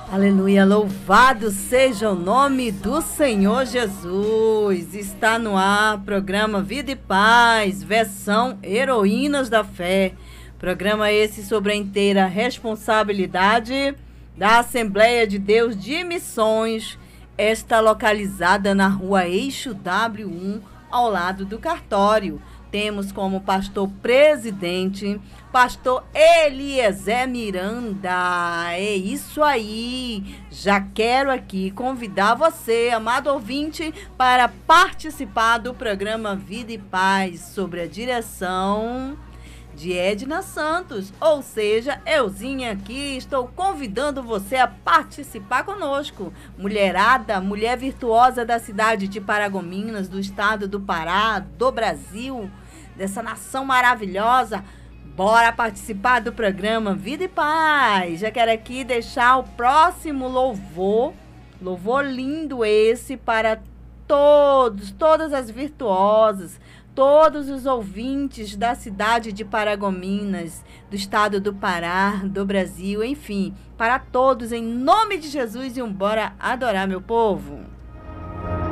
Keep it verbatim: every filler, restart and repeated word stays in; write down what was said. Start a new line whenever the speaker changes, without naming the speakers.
Aleluia, louvado seja o nome do Senhor Jesus. Está no ar, programa Vida e Paz, versão Heroínas da Fé. Programa esse sobre a inteira responsabilidade da Assembleia de Deus de Missões. Está localizada na rua Eixo W um, ao lado do cartório. Temos como pastor presidente, pastor Eliezer Miranda. É isso aí. Já quero aqui convidar você, amado ouvinte, para participar do programa Vida e Paz, sobre a direção de Edna Santos. Ou seja, euzinha aqui, estou convidando você a participar conosco. Mulherada, mulher virtuosa da cidade de Paragominas, do estado do Pará, do Brasil, dessa nação maravilhosa. Bora participar do programa Vida e Paz. Já quero aqui deixar o próximo louvor, louvor lindo esse para todos, todas as virtuosas, todos os ouvintes da cidade de Paragominas, do estado do Pará, do Brasil, enfim, para todos, em nome de Jesus, e um bora adorar, meu povo.